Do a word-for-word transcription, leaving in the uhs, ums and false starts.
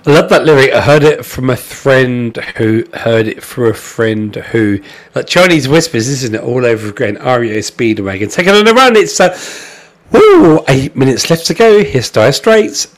I love that lyric. I heard it from a friend who heard it from a friend who, like Chinese whispers, isn't it? All over again. R E O Speedwagon taking on a run. It's uh, woo, eight minutes left to go. Here's Dire Straits